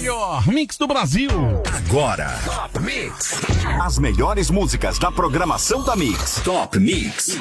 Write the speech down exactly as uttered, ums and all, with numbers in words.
melhor mix do Brasil. Agora, Top Mix. As melhores músicas da programação da Mix. Top Mix.